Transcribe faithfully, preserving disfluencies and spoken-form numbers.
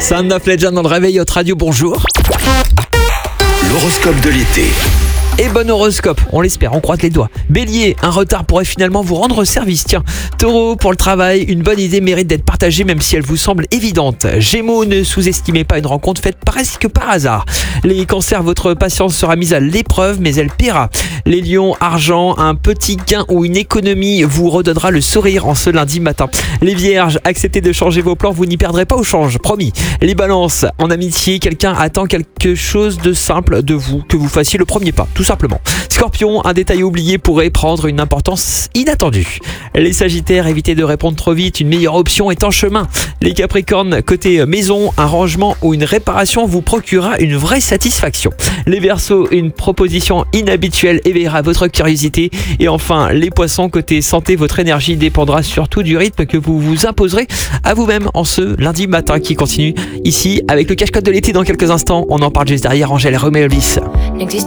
Sound of Legend dans le réveil Hot Radio, bonjour. L'horoscope de l'été. Et bon horoscope, on l'espère, on croise les doigts. Bélier, un retard pourrait finalement vous rendre service. Tiens, Taureau, pour le travail, une bonne idée mérite d'être partagée même si elle vous semble évidente. Gémeaux, ne sous-estimez pas une rencontre faite presque par hasard. Les cancers, votre patience sera mise à l'épreuve mais elle paiera. Les lions, argent, un petit gain ou une économie vous redonnera le sourire en ce lundi matin. Les vierges, acceptez de changer vos plans, vous n'y perdrez pas au change, promis. Les balances, en amitié, quelqu'un attend quelque chose de simple de vous, que vous fassiez le premier pas, tout simplement. Scorpion, un détail oublié pourrait prendre une importance inattendue. Les sagittaires, évitez de répondre trop vite, une meilleure option est en chemin. Les capricornes, côté maison, un rangement ou une réparation vous procurera une vraie satisfaction. Les verseaux, une proposition inhabituelle éveillera votre curiosité. Et enfin, les poissons, côté santé, votre énergie dépendra surtout du rythme que vous vous imposerez à vous-même en ce lundi matin qui continue ici avec le cache-code de l'été dans quelques instants. On en parle juste derrière Angèle et Roméo Elvis.